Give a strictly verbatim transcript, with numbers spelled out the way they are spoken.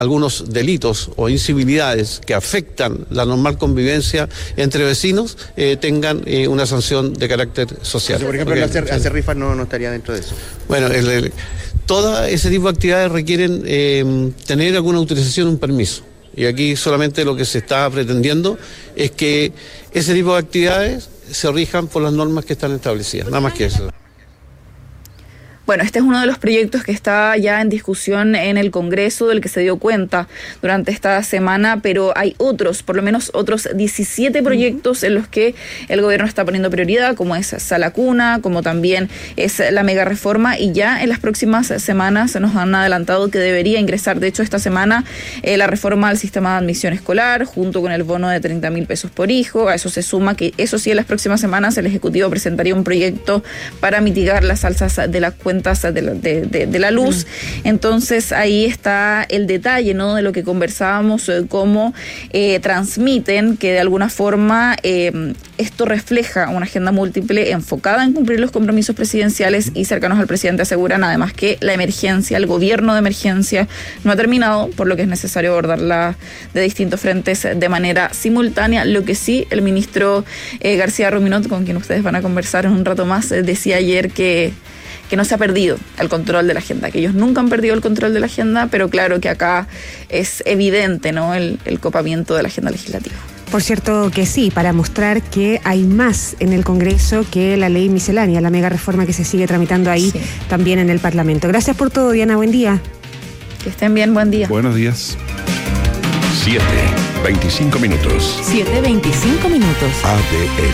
algunos delitos o incivilidades que afectan la normal convivencia entre vecinos eh, tengan eh, una sanción de carácter social. Por ejemplo, okay. hacer, hacer rifas no, no estaría dentro de eso. Bueno, el, el, todo ese tipo de actividades requieren eh, tener alguna autorización, un permiso. Y aquí solamente lo que se está pretendiendo es que ese tipo de actividades se rijan por las normas que están establecidas, nada más que eso. Bueno, este es uno de los proyectos que está ya en discusión en el Congreso, del que se dio cuenta durante esta semana, pero hay otros, por lo menos otros diecisiete proyectos en los que el gobierno está poniendo prioridad, como es Sala Cuna, como también es la mega reforma, y ya en las próximas semanas nos han adelantado que debería ingresar, de hecho esta semana, eh, la reforma al sistema de admisión escolar, junto con el bono de treinta mil pesos por hijo. A eso se suma que, eso sí, en las próximas semanas el Ejecutivo presentaría un proyecto para mitigar las alzas de la cuenta De la, de, de, de la luz. Entonces ahí está el detalle, ¿no?, de lo que conversábamos, eh, cómo eh, transmiten que de alguna forma eh, esto refleja una agenda múltiple enfocada en cumplir los compromisos presidenciales, y cercanos al presidente aseguran además que la emergencia, el gobierno de emergencia no ha terminado, por lo que es necesario abordarla de distintos frentes de manera simultánea. Lo que sí, el ministro eh, García Ruminot, con quien ustedes van a conversar en un rato más, eh, decía ayer que que no se ha perdido el control de la agenda, que ellos nunca han perdido el control de la agenda, pero claro que acá es evidente, ¿no?, el, el copamiento de la agenda legislativa. Por cierto que sí, para mostrar que hay más en el Congreso que la ley miscelánea, la mega reforma que se sigue tramitando ahí, sí, también en el Parlamento. Gracias por todo, Diana, buen día. Que estén bien, buen día. Buenos días. siete, veinticinco minutos. siete, veinticinco minutos. A D N.